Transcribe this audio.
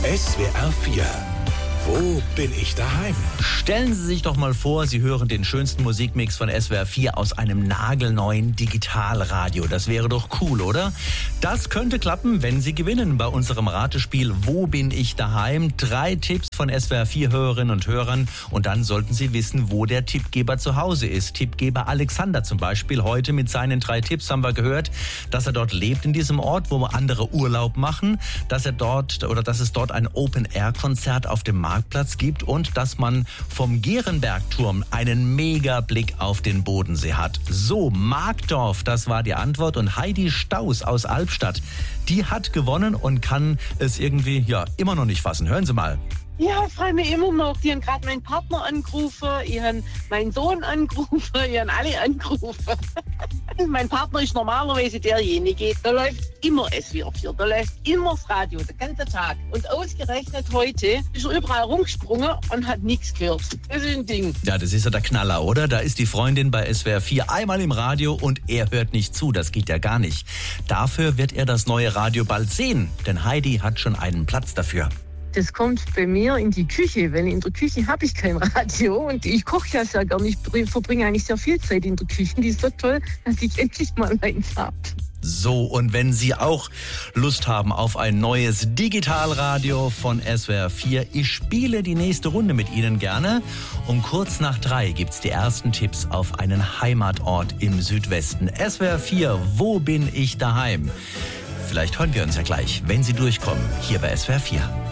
SWR 4. Wo bin ich daheim? Stellen Sie sich doch mal vor, Sie hören den schönsten Musikmix von SWR 4 aus einem nagelneuen Digitalradio. Das wäre doch cool, oder? Das könnte klappen, wenn Sie gewinnen bei unserem Ratespiel Wo bin ich daheim? 3 Tipps von SWR 4 Hörerinnen und Hörern und dann sollten Sie wissen, wo der Tippgeber zu Hause ist. Tippgeber Alexander zum Beispiel. Heute mit seinen 3 Tipps haben wir gehört, dass er dort lebt in diesem Ort, wo andere Urlaub machen, dass es dort ein Open-Air-Konzert auf dem Marktplatz gibt und dass man vom Gerenbergturm einen Megablick auf den Bodensee hat. So, Markdorf, das war die Antwort. Und Heidi Staus aus Albstadt, die hat gewonnen und kann es irgendwie immer noch nicht fassen. Hören Sie mal. Ja, ich freue mich immer noch. Die haben gerade meinen Partner angerufen, ich habe meinen Sohn angerufen, ich habe alle angerufen. Mein Partner ist normalerweise derjenige, da läuft immer SWR 4, da läuft immer das Radio, den ganzen Tag. Und ausgerechnet heute ist er überall rumgesprungen und hat nichts gehört. Das ist ein Ding. Ja, das ist ja der Knaller, oder? Da ist die Freundin bei SWR 4 einmal im Radio und er hört nicht zu. Das geht ja gar nicht. Dafür wird er das neue Radio bald sehen, denn Heidi hat schon einen Platz dafür. Das kommt bei mir in die Küche, weil in der Küche habe ich kein Radio und ich koche ja sehr gerne. Ich verbringe eigentlich sehr viel Zeit in der Küche. Die ist so toll, dass ich endlich mal eins habe. So, und wenn Sie auch Lust haben auf ein neues Digitalradio von SWR 4, ich spiele die nächste Runde mit Ihnen gerne. Um kurz nach 3 gibt's die ersten Tipps auf einen Heimatort im Südwesten. SWR 4, wo bin ich daheim? Vielleicht hören wir uns ja gleich, wenn Sie durchkommen, hier bei SWR 4.